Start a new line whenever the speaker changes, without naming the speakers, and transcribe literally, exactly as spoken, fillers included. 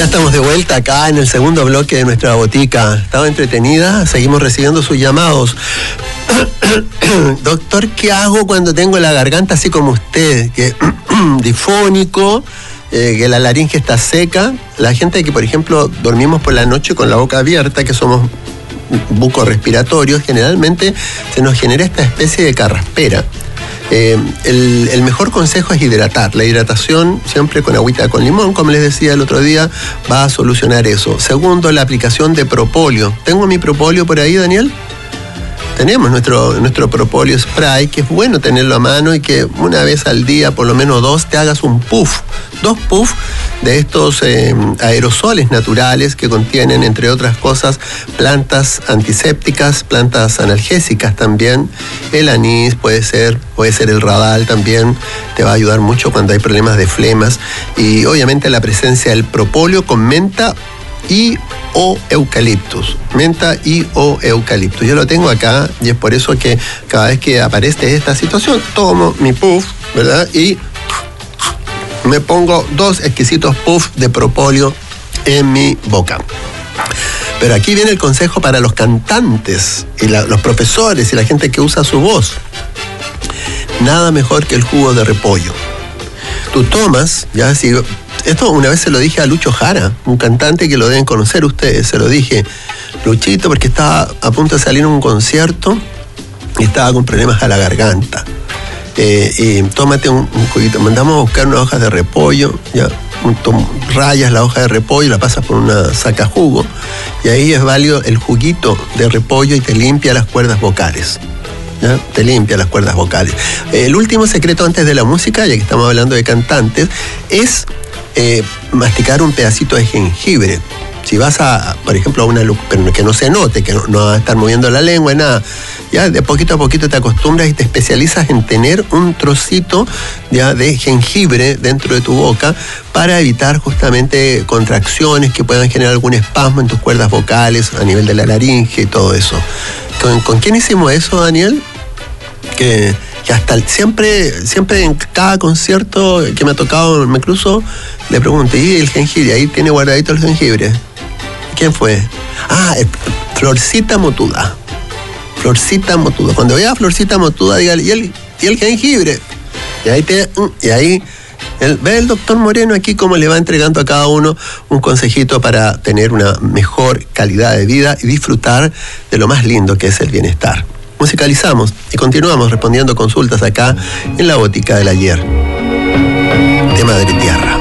estamos de vuelta acá en el segundo bloque de nuestra botica. Estaba entretenida, seguimos recibiendo sus llamados. Doctor, ¿qué hago cuando tengo la garganta así como usted? Que difónico, eh, que la laringe está seca. La gente que, por ejemplo, dormimos por la noche con la boca abierta, que somos bucorrespiratorios, generalmente se nos genera esta especie de carraspera. Eh, el, el mejor consejo es hidratar. La hidratación, siempre con agüita con limón, como les decía el otro día, va a solucionar eso. Segundo, la aplicación de propóleo. ¿Tengo mi propóleo por ahí, Daniel? Tenemos nuestro, nuestro propóleo spray, que es bueno tenerlo a mano y que una vez al día, por lo menos dos, te hagas un puff. Dos puff de estos eh, aerosoles naturales que contienen, entre otras cosas, plantas antisépticas, plantas analgésicas también. El anís puede ser, puede ser el radal también, te va a ayudar mucho cuando hay problemas de flemas. Y obviamente la presencia del propóleo con menta y o eucaliptus, menta y o eucaliptus. Yo lo tengo acá y es por eso que cada vez que aparece esta situación, tomo mi puff, ¿verdad? Y me pongo dos exquisitos puffs de propóleo en mi boca. Pero aquí viene el consejo para los cantantes y la, los profesores y la gente que usa su voz. Nada mejor que el jugo de repollo. Tú tomas, ya si... Esto una vez se lo dije a Lucho Jara, un cantante que lo deben conocer ustedes. Se lo dije, Luchito, porque estaba a punto de salir a un concierto y estaba con problemas a la garganta. Eh, y tómate un, un juguito. Mandamos a buscar unas hojas de repollo, ya, rayas la hoja de repollo, la pasas por una saca jugo y ahí es válido el juguito de repollo y te limpia las cuerdas vocales. ¿Ya? Te limpia las cuerdas vocales. El último secreto antes de la música, ya que estamos hablando de cantantes, es eh, masticar un pedacito de jengibre. Si vas a, por ejemplo, a una luz, pero que no se note, que no, no vas a estar moviendo la lengua, nada, ya de poquito a poquito te acostumbras y te especializas en tener un trocito ya de jengibre dentro de tu boca para evitar justamente contracciones que puedan generar algún espasmo en tus cuerdas vocales a nivel de la laringe y todo eso. ¿Con, ¿con quién hicimos eso, Daniel? Que, que hasta el, siempre, siempre en cada concierto que me ha tocado, me cruzo, le pregunto, ¿y el jengibre? Ahí tiene guardadito el jengibre. ¿Quién fue? Ah, Florcita Motuda. Florcita Motuda. Cuando vea a Florcita Motuda, dígale, ¿y el, y el jengibre? Y ahí, te, y ahí el, ve el doctor Moreno aquí cómo le va entregando a cada uno un consejito para tener una mejor calidad de vida y disfrutar de lo más lindo que es el bienestar. Musicalizamos y continuamos respondiendo consultas acá en la Botica del Ayer de Madre Tierra.